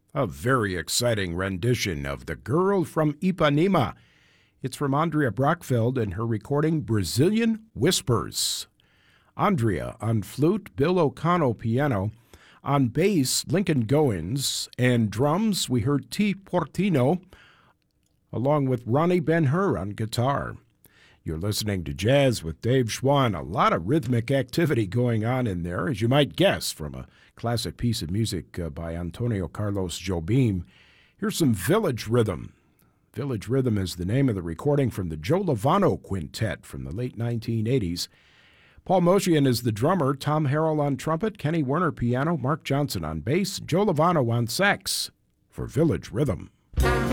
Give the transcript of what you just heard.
A very exciting rendition of The Girl from Ipanema. It's from Andrea Brockfeld and her recording Brazilian Whispers. Andrea on flute, Bill O'Connell piano. On bass, Lincoln Goins. And drums, we heard T. Portino, along with Ronnie Ben-Hur on guitar. You're listening to Jazz with Dave Schwann. A lot of rhythmic activity going on in there, as you might guess from a classic piece of music by Antonio Carlos Jobim. Here's some Village Rhythm. Village Rhythm is the name of the recording from the Joe Lovano Quintet from the late 1980s. Paul Motian is the drummer, Tom Harrell on trumpet, Kenny Werner piano, Mark Johnson on bass, Joe Lovano on sax for Village Rhythm.